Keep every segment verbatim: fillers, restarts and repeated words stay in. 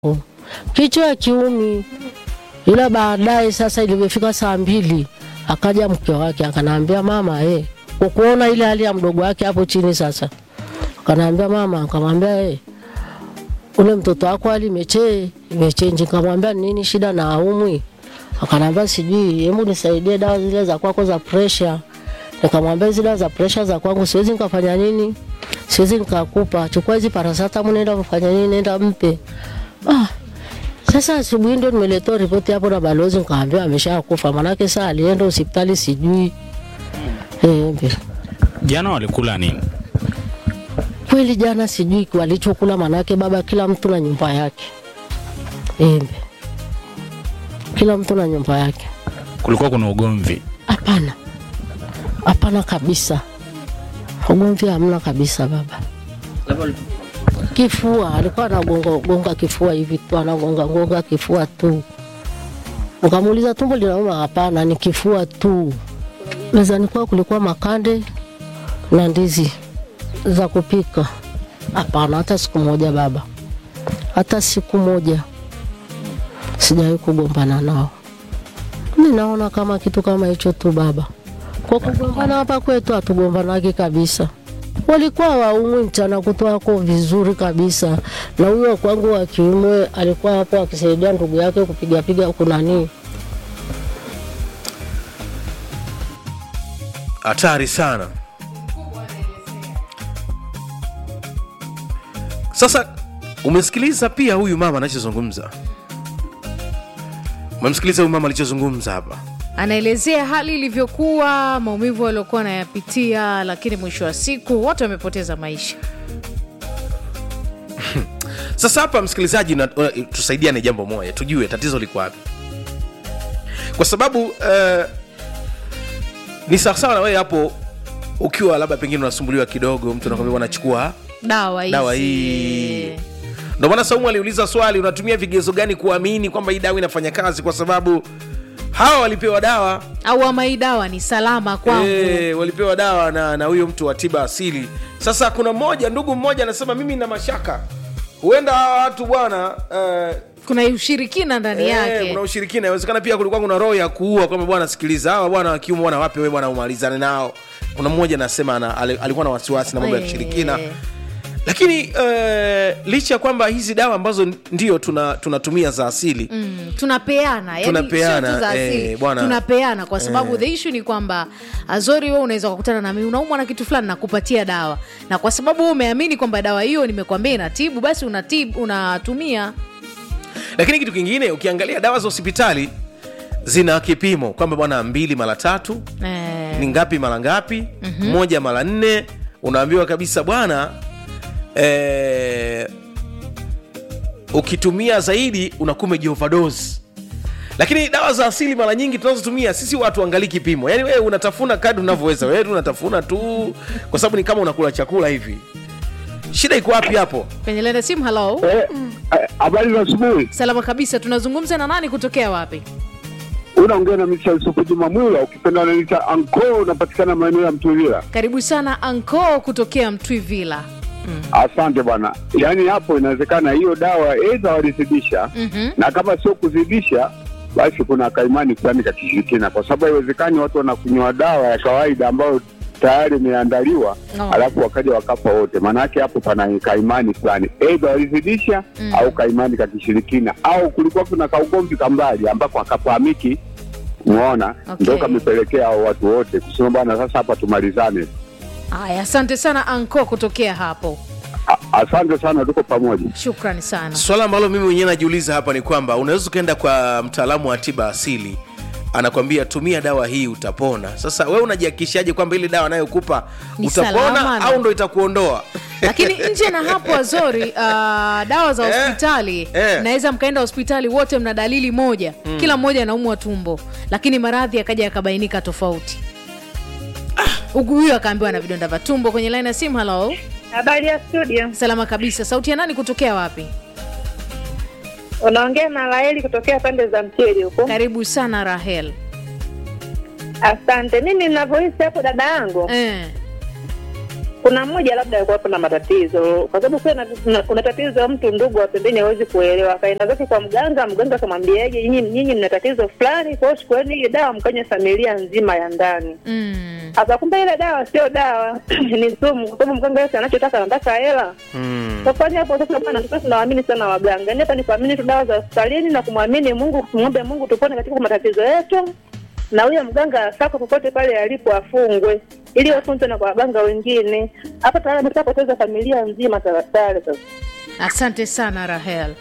Kichwa kiumi. Ila baadaye sasa ilipofika saa mbili akaja mke wake akaniambia mama eh kwa kuona ile hali ya mdogo wake hapo chini sasa. Akaniambia mama, akamwambia eh ule mtoto wako alimeche imechange. Nikamwambia nini shida na aumwi? Akaniambia sijui, hebu nisaidie dawa zile za kwako za pressure. Nikamwambia zile za pressure za kwangu siwezi nikafanya nini? Siwezi nikakupa. Chukua hizi paracetamol nenda kufanya nini? Nenda mpe. Ah. Sasa asubuhi ndio nimeletea ripoti hapo na balozi nikamwambia ameshakufa. Manake saa alienda hospitali sijui. Eh, jana walikula nini? Kweli jana sijui walichokula, manake baba kila mtu na nyumba yake. Eh. Kila mtu na nyumba yake. Kulikuwa kuna ugomvi? Hapana. Hapana kabisa. Ugomvi hamna kabisa baba. Kifua alikuwa anagonga gonga kifua hivi tu, anagonga gonga kifua tu. Nikamuuliza tumbo linauma? Hapana, ni kifua tu. Mezani kwa kulikuwa makande na ndizi za kupika. Hapana, hata siku moja baba. Hata siku moja sijawahi kugombana nao. Ninaona kama kitu kama hicho tu baba. Kwa kugombana hapa kwetu hatugombanagi kabisa. Walikuwa waumwi mchana kutoa kwa vizuri kabisa. Na huyo kwangu wa kiume alikuwa hapo akisaidia ndugu yake kupiga piga huko nani. Hatari sana. Sasa umesikiliza pia huyu mama anachozungumza? Umemsikiliza huyu mama alichozungumza hapa? Anaelezea hali ilivyokuwa, maumivu waliokuwa nayapitia, lakini mwisho wa siku wote wamepoteza maisha. Sasa hapa msikilizaji, tusaidiane jambo moja, tujue tatizo liko wapi. Kwa sababu uh, ni sawa na wewe hapo ukiwa labda pengine unasumbuliwa kidogo, mtu anakuambia wanachukua dawa hizi. Dawa hii. Ndio maana Saumu aliuliza swali, unatumia vigezo gani kuamini kwamba hii dawa inafanya kazi? Kwa sababu hawa walipewa dawa au ama hii dawa ni salama kwangu. Eh, walipewa dawa na na huyo mtu wa tiba asili. Sasa kuna mmoja ndugu mmoja anasema mimi nina mashaka. Huenda watu bwana uh, kuna ushirikina ndani eh, yake. Kuna ushirikina. Inawezekana pia kulikuwa kuna roho ya kuua kwamba bwana sikiliza hawa bwana wakiume bwana wape wewe bwana umalizane nao. Kuna mmoja anasema ana, alikuwa na wasiwasi na mambo ya ushirikina. Lakini uh, licha kwamba hizi dawa ambazo ndio tuna tunatumia za asili mm, tunapeana yani tunapeana, sio tu za asili eh, bwana, tunapeana kwa sababu eh. The issue ni kwamba Azori wewe unaweza kukutana na mimi unaumwa na kitu fulani na kupatia dawa, na kwa sababu wewe umeamini kwamba dawa hiyo nimekwambia inatibu, basi unatibu unatumia. Lakini kitu kingine ukiangalia dawa za hospitali zina kipimo kwamba bwana mbili mara tatu eh. Ni ngapi mara ngapi, mm-hmm. Moja mara nne, unaambiwa kabisa bwana Eh, ukitumia zaidi unakuwa umejioverdose. Lakini dawa za asili mara nyingi tunazotumia sisi watu angalii kipimo. Yaani wewe unatafuna kadri unavyoweza. Wewe unatafuna tu kwa sababu ni kama unakula chakula hivi. Shida iko wapi hapo? Kwenye lenda simu. Hello. Eh, habari za asubuhi. Salama kabisa. Tunazungumza na nani kutokea wapi? Unaongea na Mister Yusufu Juma Mwila, ukipenda unaniita Anko, unapatikana maeneo ya Mtwivila. Karibu sana Anko kutokea Mtwivila. Mm. Asante bwana. Yaani hapo inawezekana hiyo dawa aidha walizidisha, mm-hmm. Na kama sio kuzidisha basi kuna kaimani fulani kakishirikina, kwa sababu haiwezekani watu wanakunywa dawa ya kawaida ambayo tayari imeandaliwa, oh. Alafu wakaja wakapa wote. Maana yake hapo pana kaimani fulani, aidha walizidisha, mm. Au kaimani kakishirikina, au kulikuwa kuna kaugomvi kambali ambako akafahamiki. Unaona, okay. Ndio kamepelekea hao watu wote kusema bwana sasa hapa tumalizane. Aya, asante sana Anko kutokea hapo. A, asante sana, tuko pamoja. Shukrani sana. Swala ambalo mimi mwenyewe najiuliza hapa ni kwamba unaweza kaenda kwa mtaalamu wa tiba asili anakwambia tumia dawa hii utapona. Sasa wewe unajihakikishaje kwamba ile dawa nayokupa utapona au ndo itakuondoa? Lakini nje na hapo Azori, uh, dawa za hospitali eh, eh. Naweza mkaenda hospitali wote mna dalili moja, mm. Kila mmoja anaumwa tumbo, lakini maradhi yakaja yakabainika tofauti. Huyu huyu akaambiwa na vidonda vya tumbo. Kwenye line ya simu. Hello. Habari ya studio. Salama kabisa. Sauti ya nani kutokea wapi? Unaongea na Raheli kutokea pande za Mcheli huko. Karibu sana Rahel. Asante. Mimi ninavyohisi hapo dada yangu. Eh. kuna mmoja labda alikuwa na matatizo, kwa sababu kuna kuna tatizo mtu ndugu wa pembeni hawezi kuelewa, akaenda zake kwa mganga, mganga akamwambiaje, nyinyi nyinyi mna tatizo fulani, kwa hiyo chukueni ile dawa mkanye familia nzima ya ndani. Mm. Sasa kumbe ile dawa sio dawa, ni sumu, kwa sababu mganga yote anachotaka anataka hela. Mm. Kwa kwani hapo sasa bwana, sasa tunaamini sana waganga. Hapa ni kuamini tu dawa za hospitalini na kumwamini Mungu, kumwombe Mungu tupone katika matatizo yetu. Na huyo mganga sako popote pale alipo afungwe ili wafunze na kwa waganga wengine. Hapa tayari ameshapoteza familia nzima tayari sasa. Asante sana Rahel.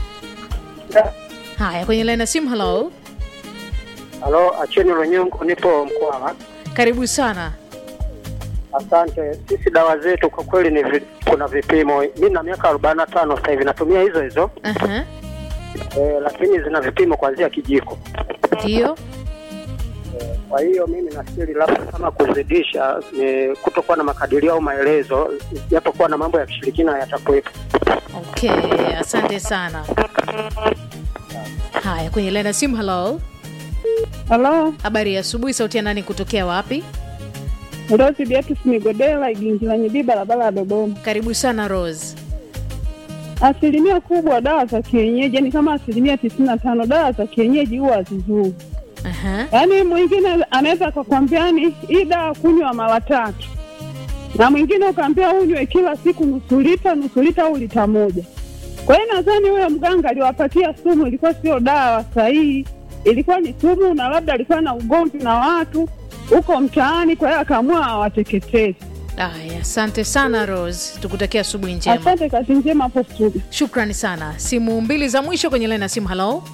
Haya, kwenye line ya simu. Hello. Halo, Acheni Ronyongo, nipo Mkwala. Karibu sana. Asante. Sisi dawa zetu kwa kweli ni vi, kuna vipimo. Mimi na miaka arobaini na tano sasa hivi natumia hizo hizo. Aha. Uh-huh. Eh, lakini zina vipimo kuanzia kijiko. Ndio. Eh, kwa hiyo mimi nafikiri labda kama kuzidisha ni kutokuwa na makadirio au maelezo, yapokuwa na mambo ya kishirikina yatakuwepo. Okay, asante sana. Haya, kwenye line ya simu. Hello. Hello. Habari ya asubuhi, sauti ya nani kutokea wapi? Rose Beatrice Migodela, Iginjila Nyibi, barabara ya Dodoma. Karibu sana Rose. Asilimia kubwa dawa za kienyeji, yani kama asilimia tisini na tano dawa za kienyeji huwa hazizuri. Aha. Uh-huh. Yaani mwingine anaweza kukwambia ni hii dawa kunywa mara tatu. Na mwingine ukaambia unywe kila siku nusu lita, nusu lita au lita moja. Kwa hiyo nadhani huyo mganga aliwapatia sumu, ilikuwa sio dawa sahihi. Ilikuwa ni sumu na labda alikuwa na ugomvi na watu huko mtaani, kwa hiyo akaamua awateketeze. Aya, asante sana Rose. Tukutakia asubuhi njema. Asante, kazi njema hapo studio. Shukrani sana. Simu mbili za mwisho kwenye line ya simu. Hello.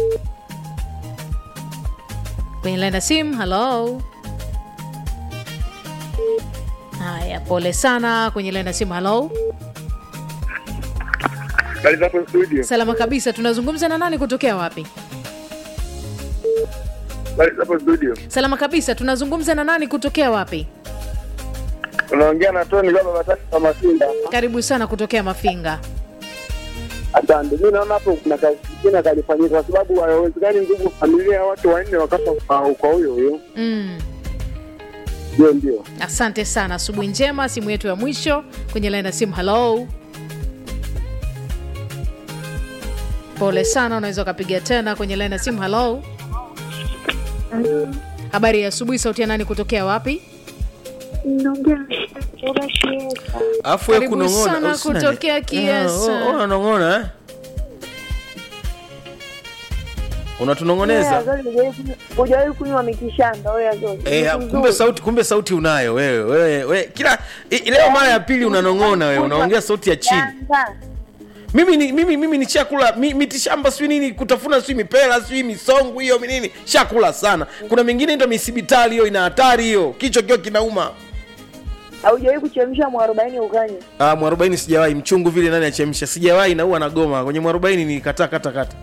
Kwenye line ya simu. Hello. Haya, pole sana. Kwenye line ya simu. Hello. Karibu hapo studio. Salama kabisa. Tunazungumza na nani kutokea wapi? Karibu hapo studio. Salama kabisa. Tunazungumza na nani kutokea wapi? Unaongea na Tony baba matatu kwa Mafinga. Karibu sana kutokea Mafinga. Asante. Mimi naona hapo kuna kazi nyingine kalifanyika kwa sababu haiwezekani ndugu familia watu wanne wakafa kwa huyo huyo. Mm. Ndio ndio. Asante sana. Asubuhi njema. Simu yetu ya mwisho kwenye line ya simu. Hello. Pole sana, unaweza kupiga tena kwenye line ya simu. Hello. Habari ya asubuhi, sauti ya nani kutokea wapi? Afu wewe kunongona sana kutokea Kiesa. Oh, unanongona eh? Unatunongoneza? Hujawahi kunywa mitishamba wewe Azori? Eh, kumbe sauti kumbe sauti unayo wewe. Wewe wewe kila leo mara ya pili unanongona wewe, unaongea sauti ya chini. Mimi ni mimi mimi ni chakula mitishamba sio nini kutafuna sio mipela sio misongo hiyo nini chakula sana. Kuna mengine ndio misibitali hiyo ina hatari hiyo. Kichwa kio kinauma. Haujawahi kuchemsha mwarobaini ukanye? Ah, mwarobaini sijawahi, mchungu vile nani achemsha. Sijawahi na huwa na goma. Kwenye mwarobaini ni kata kata kata.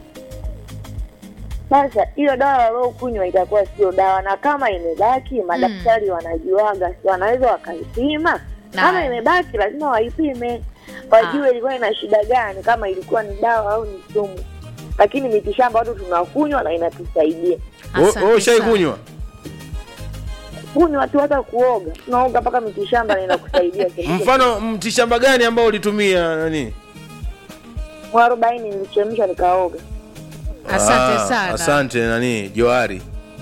Sasa hiyo dawa leo kunywa itakuwa sio dawa, na kama imebaki madaktari mm. wanajuaga, wanaweza wakaipima. Kama imebaki lazima waipime. Wajue ilikuwa ina shida gani, kama ilikuwa ni dawa au ni sumu. Lakini mitishamba watu tunakunywa na inatusaidia. Wewe ushaikunywa? Kunywa tu hata kuoga. Tunaoga mpaka mitishamba na inakusaidia. Mfano mtishamba gani ambao ulitumia nani? mwarobaini nilichemsha nikaoga. Asante sana. Asante nani? Johari.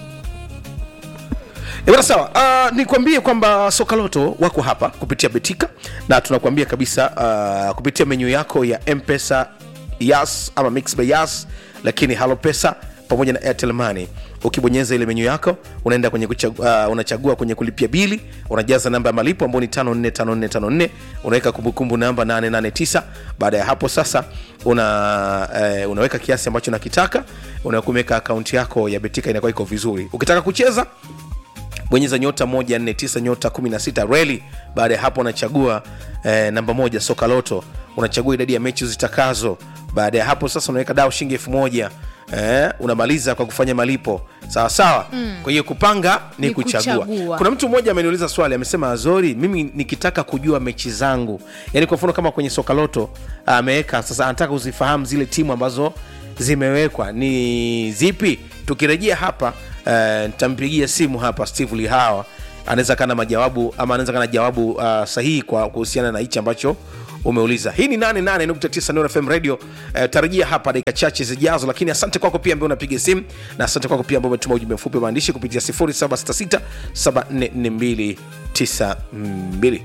Ewa sawa, uh, nikwambie kwamba Sokaloto wako hapa kupitia Betika na tunakuambia kabisa uh, kupitia menu yako ya M-Pesa, Yas ama Mix by Yas, lakini Halo Pesa pamoja na Airtel Money. Ukibonyeza ile menu yako unaenda kwenye kuchagua, uh, unachagua kwenye kulipia bili, unajaza namba ya malipo ambayo ni tano nne tano nne tano nne, unaweka kumbukumbu namba nane nane tisa. Baada ya hapo sasa una uh, unaweka kiasi ambacho unakitaka, unakumeka account yako ya Betika inakuwa iko vizuri. Ukitaka kucheza bonyeza nyota moja nne tisa nyota kumi na sita reli. Baada ya hapo unachagua eh, namba moja Sokaloto, unachagua idadi ya mechi zitakazo. Baada ya hapo sasa unaweka dau shilingi elfu moja. Eh, unamaliza kwa kufanya malipo. Sawa sawa. Mm. Kwa hiyo kupanga ni, ni kuchagua. kuchagua. Kuna mtu mmoja ameniuliza swali, amesema Azori, mimi nikitaka kujua mechi zangu, yani kwa mfano kama kwenye Sokaloto ameweka, sasa anataka uzifahamu zile timu ambazo zimewekwa ni zipi. Tukirejea hapa Uh, nitampigia simu hapa Steve Lihawa anaweza kana majawabu ama anaweza kana jawabu uh, sahihi kwa kuhusiana na hichi ambacho umeuliza. Hii ni nane nane nukta tisa Nuru F M Radio. Uh, tarajia hapa dakika chache zijazo, lakini asante kwako pia ambaye unapiga simu, na asante kwako pia ambaye umetuma ujumbe mfupi maandishi kupitia sifuri saba sita sita saba nne nne mbili tisa mbili.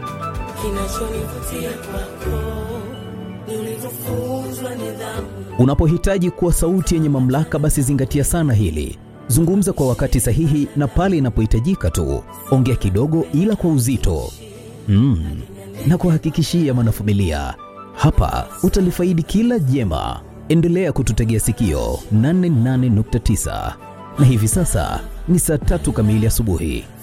Unapohitaji kuwa sauti yenye mamlaka, basi zingatia sana hili. Zungumza kwa wakati sahihi na pale inapohitajika tu. Ongea kidogo ila kwa uzito. Mm. Na kuhakikishia mwanafamilia, hapa utalifaidi kila jema. Endelea kututegea sikio nane nane nukta tisa. Na hivi sasa ni saa tatu kamili asubuhi.